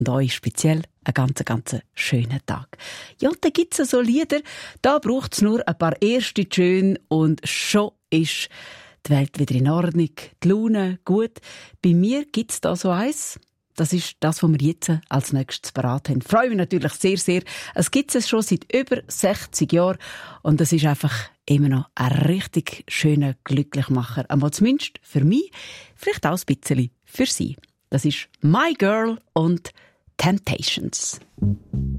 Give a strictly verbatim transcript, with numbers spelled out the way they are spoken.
und euch speziell einen ganz, ganz schönen Tag. Ja, und da gibt es so Lieder, da braucht es nur ein paar erste Töne und schon ist die Welt wieder in Ordnung, die Laune gut. Bei mir gibt es da so eins. Das ist das, was wir jetzt als nächstes parat haben. Ich freue mich natürlich sehr, sehr. Es gibt es schon seit über sechzig Jahren und es ist einfach immer noch ein richtig schöner Glücklichmacher. Einmal zumindest für mich, vielleicht auch ein bisschen für Sie. Das ist My Girl und Temptations.